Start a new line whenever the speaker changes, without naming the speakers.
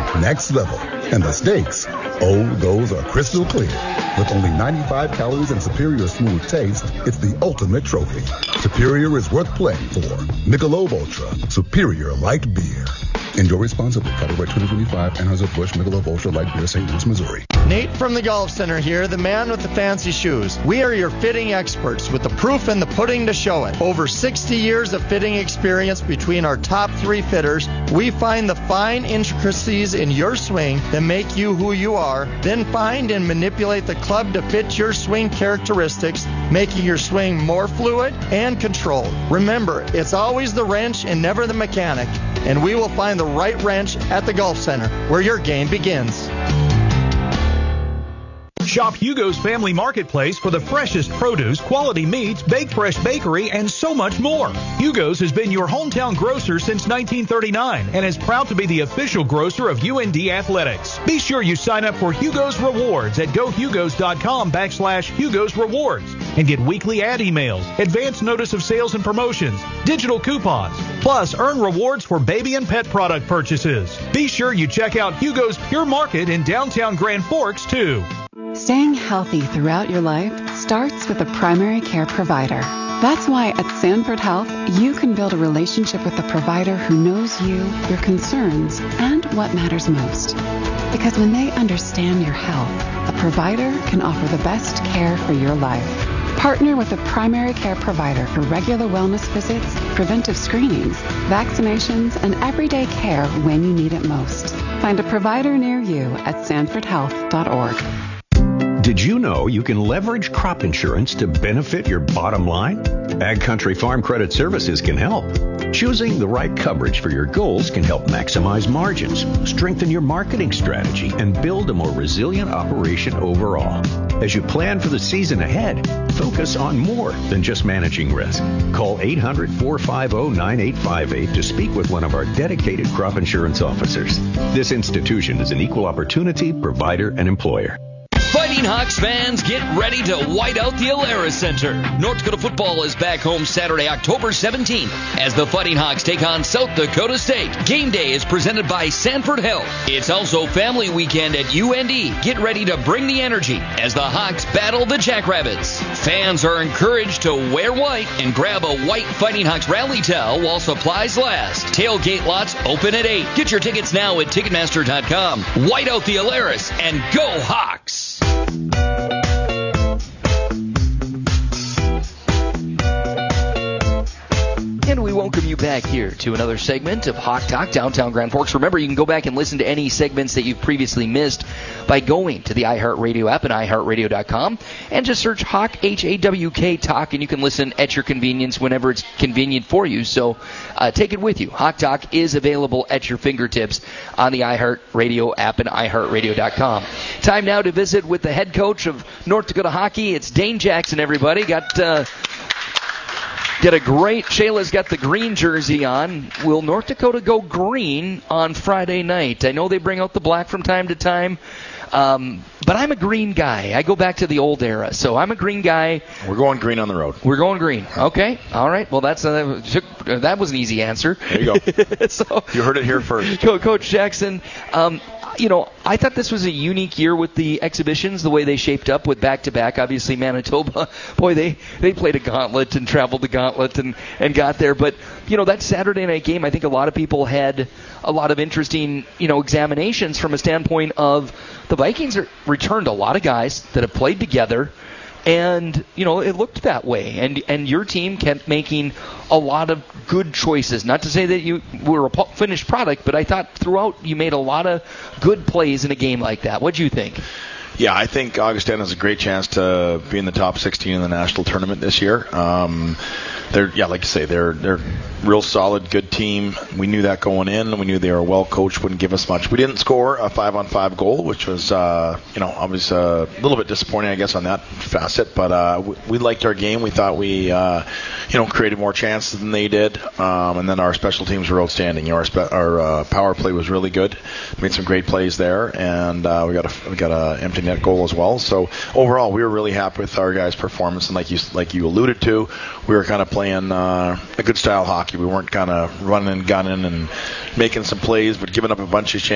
next level. And the stakes, oh, those are crystal clear. With only 95 calories and superior smooth taste, it's the ultimate trophy. Superior is worth playing for. Michelob Ultra, superior light beer. Enjoy responsibly. Copyright 2025, Anheuser-Busch, Michelob Ultra Light Beer, St. Louis, Missouri.
Nate from the Golf Center here, the man with the fancy shoes. We are your fitting experts with the proof and the pudding to show it. Over 60 years of fitting experience between our top 3 fitters, we find the fine intricacies in your swing that make you who you are, then find and manipulate the club to fit your swing characteristics, making your swing more fluid and controlled. Remember, it's always the wrench and never the mechanic, and we will find the right wrench at the Golf Center, where your game begins.
Shop Hugo's Family Marketplace for the freshest produce, quality meats, baked fresh bakery, and so much more. Hugo's has been your hometown grocer since 1939 and is proud to be the official grocer of UND Athletics. Be sure you sign up for Hugo's Rewards at gohugos.com/Hugo's Rewards and get weekly ad emails, advance notice of sales and promotions, digital coupons, plus earn rewards for baby and pet product purchases. Be sure you check out Hugo's Pure Market in downtown Grand Forks, too.
Staying healthy throughout your life starts with a primary care provider. That's why at Sanford Health, you can build a relationship with a provider who knows you, your concerns, and what matters most. Because when they understand your health, a provider can offer the best care for your life. Partner with a primary care provider for regular wellness visits, preventive screenings, vaccinations, and everyday care when you need it most. Find a provider near you at sanfordhealth.org.
Did you know you can leverage crop insurance to benefit your bottom line? Ag Country Farm Credit Services can help. Choosing the right coverage for your goals can help maximize margins, strengthen your marketing strategy, and build a more resilient operation overall. As you plan for the season ahead, focus on more than just managing risk. Call 800-450-9858 to speak with one of our dedicated crop insurance officers. This institution is an equal opportunity provider and employer.
Fighting Hawks fans, get ready to white out the Alara Center. North Dakota football is back home Saturday, October 17th, as the Fighting Hawks take on South Dakota State. Game day is presented by Sanford Health. It's also family weekend at UND. Get ready to bring the energy as the Hawks battle the Jackrabbits. Fans are encouraged to wear white and grab a white Fighting Hawks rally towel while supplies last. Tailgate lots open at 8. Get your tickets now at Ticketmaster.com. White out the Alaris and go Hawks! And we welcome you back here to another segment of Hawk Talk, downtown Grand Forks. Remember, you can go back and listen to any segments that you've previously missed by going to the iHeartRadio app and iHeartRadio.com and just search Hawk, H-A-W-K, Talk, and you can listen at your convenience whenever it's convenient for you. So take it with you. Hawk Talk is available at your fingertips on the iHeartRadio app and iHeartRadio.com. Time now to visit with the head coach of North Dakota Hockey. It's Dane Jackson, everybody. Got a great, Shayla's got the green jersey on. Will North Dakota go green on Friday night? I know they bring out the black from time to time, but I'm a green guy. I go back to the old era, so I'm a green guy.
We're going green on the road.
We're going green. Okay. All right. Well, that was an easy answer.
There you go. So, you heard it here first.
Coach Jackson, I thought this was a unique year with the exhibitions, the way they shaped up with back-to-back. Obviously, Manitoba, boy, they played a gauntlet and traveled the gauntlet and got there. But, that Saturday night game, I think a lot of people had a lot of interesting, examinations from a standpoint of the Vikings returned a lot of guys that have played together. And, it looked that way. And your team kept making a lot of good choices. Not to say that you were a finished product, but I thought throughout you made a lot of good plays in a game like that. What do you think?
Yeah, I think Augustana has a great chance to be in the top 16 in the national tournament this year. Like you say, they're real solid, good team. We knew that going in. We knew they were well coached, wouldn't give us much. We didn't score a 5-on-5 goal, which was, obviously a little bit disappointing, I guess, on that facet. But we liked our game. We thought we, created more chances than they did. And then our special teams were outstanding. Our power play was really good. Made some great plays there, and we got a empty net goal as well. So overall, we were really happy with our guys' performance. And like you alluded to, we were kind of playing a good style hockey. We weren't kind of running and gunning and making some plays, but giving up a bunch of chances.